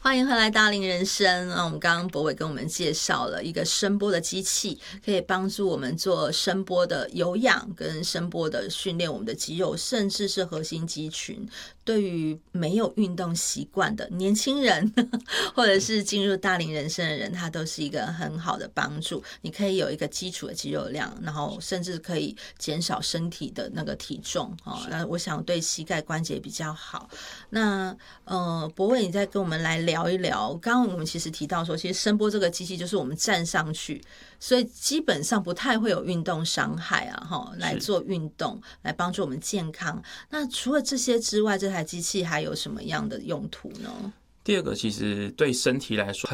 欢迎回来大龄人生。我们刚刚博伟跟我们介绍了一个声波的机器，可以帮助我们做声波的有氧跟声波的训练我们的肌肉，甚至是核心肌群。对于没有运动习惯的年轻人或者是进入大龄人生的人，它都是一个很好的帮助。你可以有一个基础的肌肉量，然后甚至可以减少身体的那个体重。那我想对膝盖关节比较好。那博伟，你再跟我们来聊一聊。刚刚我们其实提到说，其实声波这个机器就是我们站上去，所以基本上不太会有运动伤害啊，来做运动，来帮助我们健康。那除了这些之外，这台机器还有什么样的用途呢？ 第二个，其实对身体来说